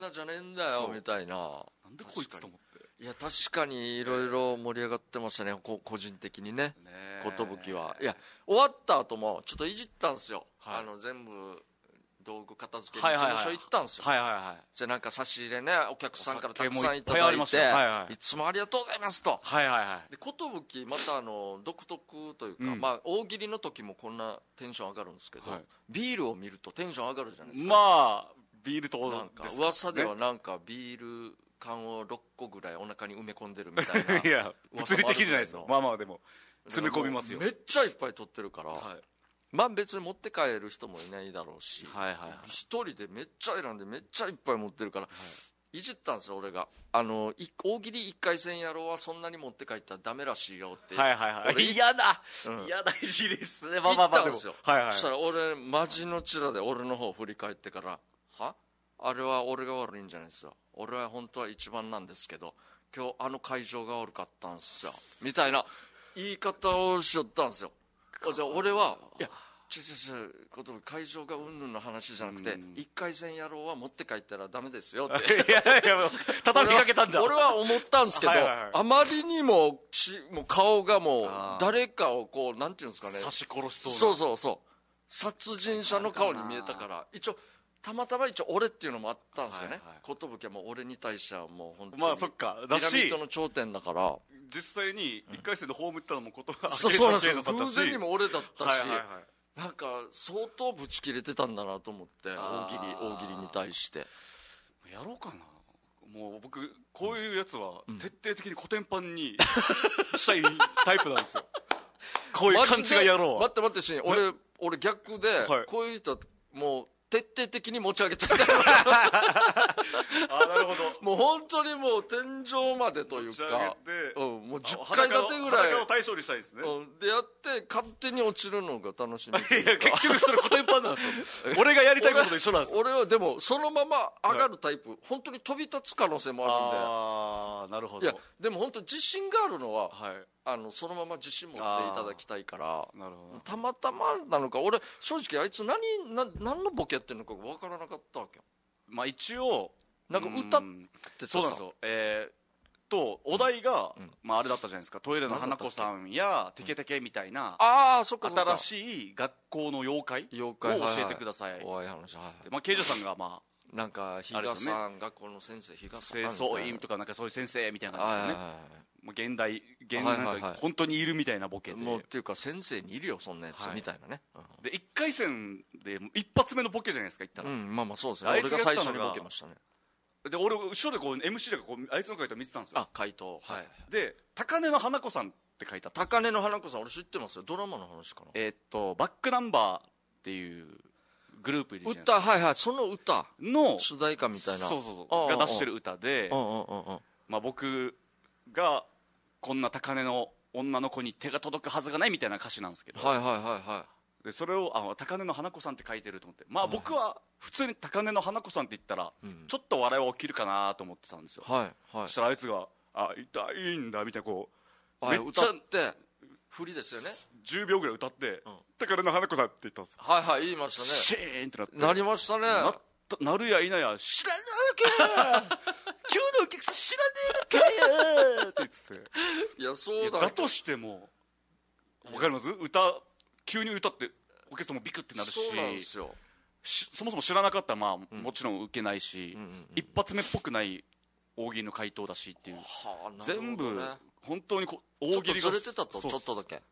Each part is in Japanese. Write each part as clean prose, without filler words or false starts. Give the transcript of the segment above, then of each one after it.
なじゃねえんだよみたいな。 なんでこいつと思って。 いや確かにいろいろ盛り上がってましたね、個人的にね。寿は。いや終わった後もちょっといじったんですよ、はい、全部道具片付けに事務所行ったんですよ。じゃあなんか差し入れね、お客さんからたくさんいただいて、いつもありがとうございますと。で寿また独特というか、まあ大喜利の時もこんなテンション上がるんですけど、ビールを見るとテンション上がるじゃないですか。 まあビールとなんか噂ではなんかビール缶を6個ぐらいお腹に埋め込んでるみたいな。 いや物理的じゃないですよ。まあまあでも詰め込みますよ。 めっちゃいっぱい取ってるから、まあ別に持って帰る人もいないだろうし、一人でめっちゃ選んでめっちゃいっぱい持ってるから、いじったんですよ俺が。大喜利1回戦やろうはそんなに持って帰ったらダメらしいよって。 嫌だ嫌だいじりっすね。 言ったんですよ。そしたら俺マジのチラで俺の方振り返ってから、はあれは俺が悪いんじゃないですよ、俺は本当は一番なんですけど今日会場が悪かったんですよみたいな言い方をしよったんですよ。で俺はいや会場がうんぬんの話じゃなくて1回戦やろうは持って帰ったらダメですよっていや畳みかけたんだ俺は思ったんですけど、あまりにももう顔がもう誰かをこうなんていうんですかね、 刺し殺しそうな、 そう殺人者の顔に見えたから、一応たまたま俺っていうのもあったんですよね。寿はもう俺に対してはもう本当にまあそっかだしピラミッドの頂点だから、 実際に1回戦で葬ったのもそうなんですよ、偶然にも俺だったし、なんか相当ブチ切れてたんだなと思って、大喜利に対してやろうかな。もう僕こういうやつは徹底的にコテンパンにしたいタイプなんですよ。こういう勘違いやろう。 待ってしん、俺逆で、こういう人もう徹底的に持ち上げちゃうなるほど。 もう本当にもう天井までというか、もう10階建てぐらい裸を対象にしたいですね。 でやって勝手に落ちるのが楽しみ。 いや結局それコテンパンなんですよ。俺がやりたいことと一緒なんですよ。 俺はでもそのまま上がるタイプ、本当に飛び立つ可能性もあるんで。なるほど。 いやでも本当自信があるのは、そのまま自信持っていただきたいから。 なるほど。 たまたまなのか、俺正直あいつ何のボケやってるのか分からなかったわけよ。 まあ一応なんか歌ってたさ。 そうなんですよ。お題が、まああれだったじゃないですか。トイレの花子さんやテケテケみたいな、新しい学校の妖怪を教えてください。 怖い話。 まあ刑事さんがまあなんか比嘉さん、学校の先生比嘉さん、 清掃員とかなんかそういう先生みたいな感じですよね。現代本当にいるみたいなボケで、 もうっていうか先生にいるよそんなやつみたいなね。 で1回戦で一発目のボケじゃないですか言ったら。 まあまあそうですね。俺が最初にボケましたね。 で俺後ろでこう MC がこうあいつの回答見てたんですよ。 回答。 で高根の花子さんって書いてあった。 高根の花子さん俺知ってますよ。ドラマの話かな。 バックナンバーっていうグループいるじゃないですか。 歌、その歌の主題歌みたいな、 そうが出してる歌で、まあ僕がこんな高嶺の女の子に手が届くはずがないみたいな歌詞なんですけど、でそれを高嶺の花子さんって書いてると思って、まあ僕は普通に高嶺の花子さんって言ったらちょっと笑いは起きるかなと思ってたんですよ。そしたらあいつが「痛いんだ」みたいな、こうめっちゃ歌って振りですよね。 10秒ぐらい歌って「高嶺の花子さん」って言ったんですよ。 言いましたね。 シーンってなって、 なりましたね。 なるやいなや「知らないわけよ今日のお客さん知らねえのかよ」って言ってて、 いやそうだとしても分かります？急に歌ってお客さんもビクってなるし、 そうなんですよ。 そもそも知らなかったらまあもちろん受けないし、一発目っぽくない大喜利の回答だしっていう、全部本当に大喜利がちょっとずれてたと、ちょっとだけ。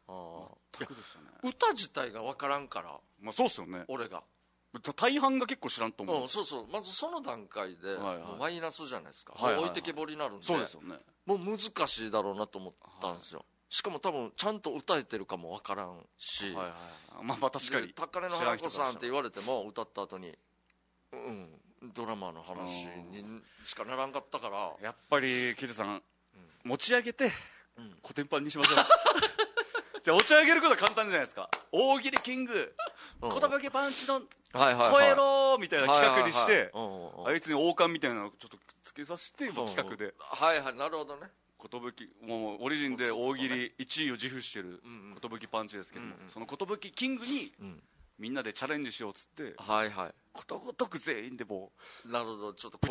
歌自体が分からんから。 まあそうっすよね。 俺が大半が結構知らんと思う。 そうまずその段階でマイナスじゃないですか。置いてけぼりになるんで、 そうですよね。 もう難しいだろうなと思ったんですよ。しかも多分ちゃんと歌えてるかも分からんし、 まあ確かに高嶺の花子さんって言われても歌った後にドラマの話にしかならんかったから、 やっぱりキジさん持ち上げてコテンパンにしましょう。じゃあ持ち上げることは簡単じゃないですか。大喜利キング寿パンチの超えろみたいな企画にして、あいつに王冠みたいなのをちょっとつけさせて企画で、 なるほどね。 寿もうオリジンで大喜利1位を自負してる寿パンチですけども、その寿キングにみんなでチャレンジしようっつって、 はいはい、 ことごとく全員でもう、なるほど、ちょっと